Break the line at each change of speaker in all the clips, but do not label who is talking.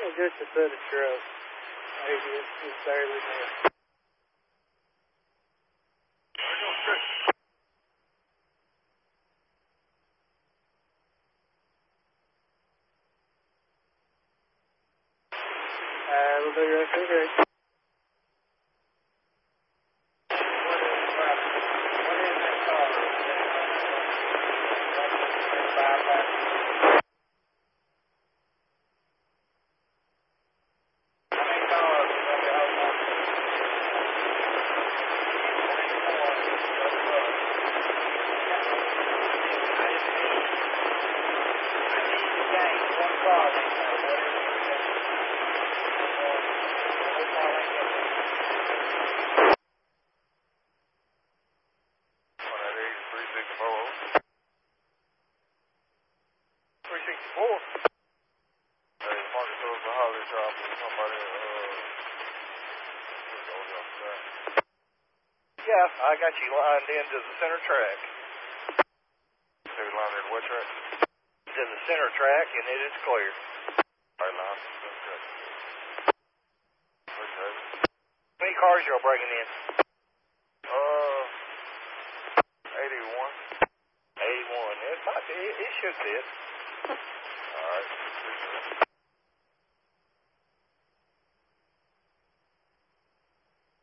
Just a foot of shrub. Maybe it's barely there. We'll be right there.
Yeah, I got you lined into the center track. So you lined into what track? To the center track, and it is clear. All right, line. Okay. How many cars y'all bringing in? 81. 81. It should fit. All right.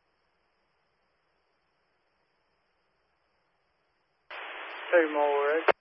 Two more, right?